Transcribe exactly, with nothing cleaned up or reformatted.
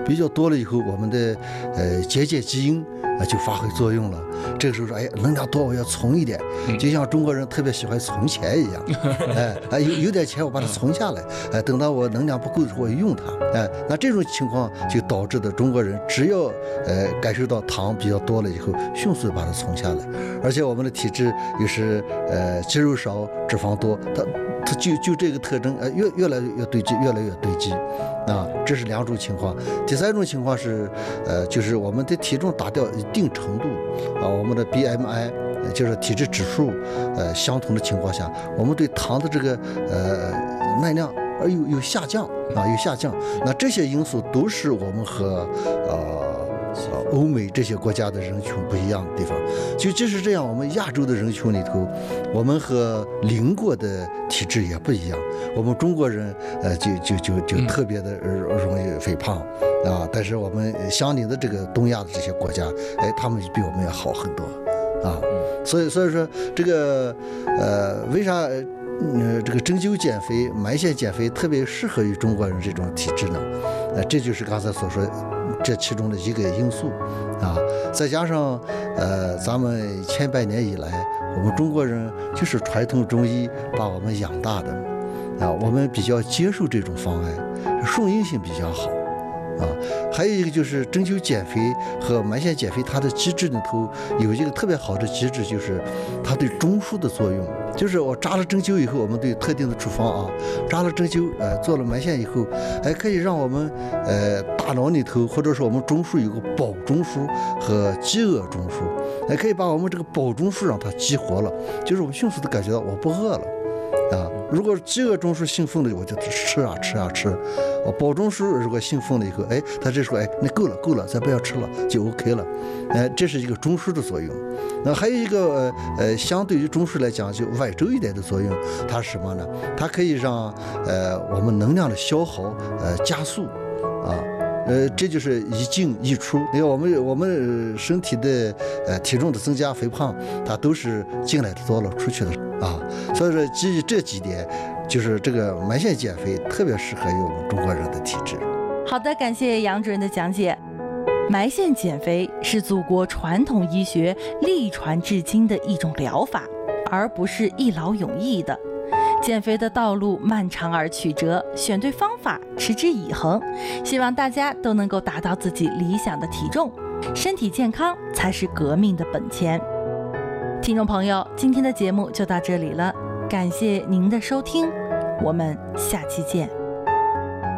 比较多了以后，我们的呃节节基因啊就发挥作用了。这个时候说，哎，能量多我要存一点，就像中国人特别喜欢存钱一样，哎，哎有有点钱我把它存下来，哎，等到我能量不够的时候我用它，哎，那这种情况就导致的中国人只要呃感受到糖比较多了以后，迅速把它存下来，而且我们的体质又是呃肌肉少脂肪多，它它就就这个特征，呃越越来越堆积，越来越堆积，啊，这是两种情况。第三种情况是，呃，就是我们的体重达到一定程度，啊，我们的 B M I， 就是体质指数，呃，相同的情况下，我们对糖的这个呃耐量而有有下降，啊，有下降。那这些因素都是我们和呃。呃，欧美这些国家的人群不一样的地方，就即使这样，我们亚洲的人群里头，我们和邻国的体质也不一样。我们中国人，呃，就就就就特别的容易肥胖啊，但是我们相邻的这个东亚的这些国家，哎，他们比我们要好很多啊。所以所以说这个呃，为啥呃这个针灸减肥、埋线减肥特别适合于中国人这种体质呢？呃，这就是刚才所说这其中的一个因素啊，再加上呃，咱们千百年以来，我们中国人就是传统中医把我们养大的啊，我们比较接受这种方案，顺应性比较好啊。还有一个就是针灸减肥和埋线减肥，它的机制里头有一个特别好的机制，就是它对中枢的作用。就是我扎了针灸以后，我们对特定的处方啊，扎了针灸，呃，做了埋线以后，还可以让我们呃大脑里头或者说我们中枢有个保中枢和饥饿中枢，还可以把我们这个保中枢让它激活了，就是我们迅速的感觉到我不饿了。啊，如果饥饿中枢兴奋了，我就吃啊吃啊吃。我保中枢如果兴奋了以后，哎，他这时候哎，那够了够了，再不要吃了，就 OK 了。哎，这是一个中枢的作用。那还有一个呃呃，相对于中枢来讲，就外周一点的作用，它是什么呢？它可以让呃我们能量的消耗呃加速啊。呃，这就是一进一出。你看，我们我们身体的呃体重的增加、肥胖，它都是进来的多了，出去的啊。所以说，基于这几点，就是这个埋线减肥特别适合于我们中国人的体质。 好的，感谢杨主任的讲解。埋线减肥是祖国传统医学历传至今的一种疗法，而不是一劳永逸的。减肥的道路漫长而曲折，选对方法，持之以恒，希望大家都能够达到自己理想的体重，身体健康才是革命的本钱。听众朋友，今天的节目就到这里了，感谢您的收听，我们下期见。